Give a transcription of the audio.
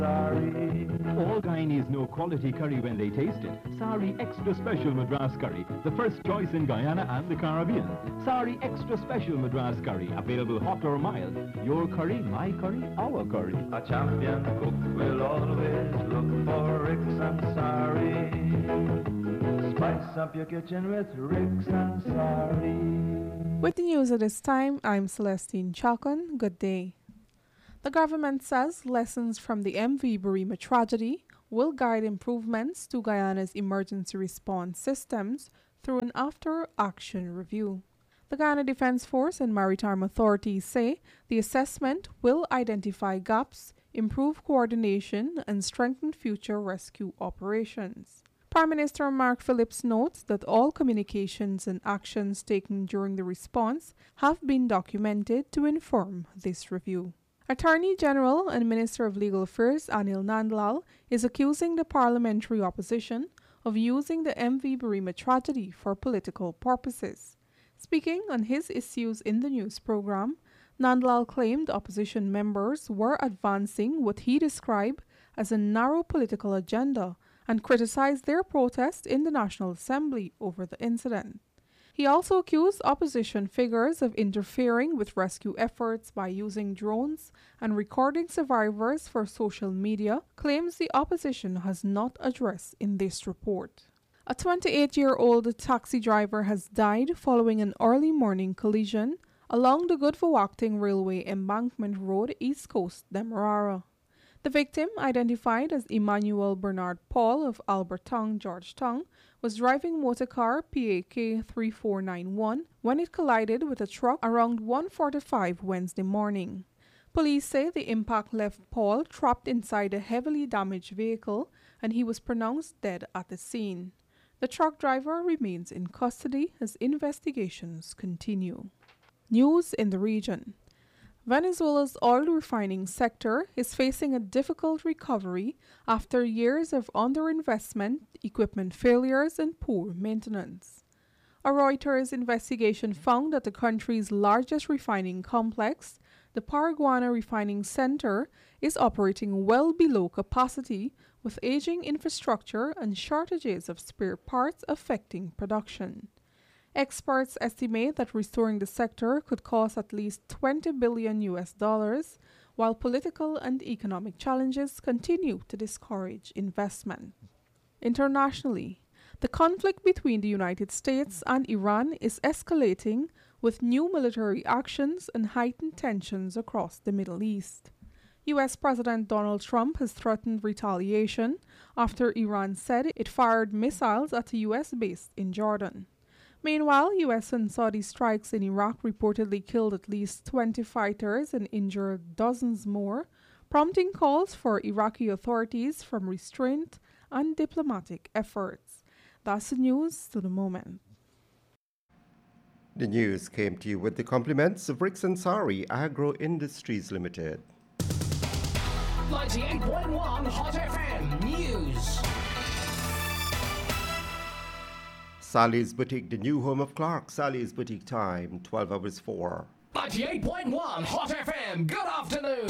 All Guyanese know quality curry when they taste it. Sari Extra Special Madras Curry, the first choice in Guyana and the Caribbean. Sari Extra Special Madras Curry, available hot or mild. Your curry, my curry, our curry. A champion cook will always look for Ricks and Sari. Spice up your kitchen with Ricks and Sari. With the news at this time, I'm Celestine Chacon. Good day. The government says lessons from the MV Burima tragedy will guide improvements to Guyana's emergency response systems through an after-action review. The Guyana Defense Force and maritime authorities say the assessment will identify gaps, improve coordination, and strengthen future rescue operations. Prime Minister Mark Phillips notes that all communications and actions taken during the response have been documented to inform this review. Attorney General and Minister of Legal Affairs Anil Nandlal is accusing the parliamentary opposition of using the MV Burima tragedy for political purposes. Speaking on his issues in the news program, Nandlal claimed opposition members were advancing what he described as a narrow political agenda and criticized their protest in the National Assembly over the incident. He also accused opposition figures of interfering with rescue efforts by using drones and recording survivors for social media, claims the opposition has not addressed in this report. A 28-year-old taxi driver has died following an early morning collision along the Goodfawacting Railway Embankment Road, East Coast, Demerara. The victim, identified as Emmanuel Bernard Paul of Alberton, Georgetown, was driving motorcar PAK 3491 when it collided with a truck around 1:45 Wednesday morning. Police say the impact left Paul trapped inside a heavily damaged vehicle and he was pronounced dead at the scene. The truck driver remains in custody as investigations continue. News in the region. Venezuela's oil refining sector is facing a difficult recovery after years of underinvestment, equipment failures, and poor maintenance. A Reuters investigation found that the country's largest refining complex, the Paraguana Refining Center, is operating well below capacity, with aging infrastructure and shortages of spare parts affecting production. Experts estimate that restoring the sector could cost at least $20 billion, while political and economic challenges continue to discourage investment. Internationally, the conflict between the United States and Iran is escalating with new military actions and heightened tensions across the Middle East. U.S. President Donald Trump has threatened retaliation after Iran said it fired missiles at a U.S. base in Jordan. Meanwhile, U.S. and Saudi strikes in Iraq reportedly killed at least 20 fighters and injured dozens more, prompting calls for Iraqi authorities from restraint and diplomatic efforts. That's the news to the moment. The news came to you with the compliments of Ricks and Sari Agro Industries Limited. 98.1 Hot FM News. Sally's Boutique, the new home of Clark. Sally's Boutique time, 12 hours 4. 98.1 Hot FM, good afternoon.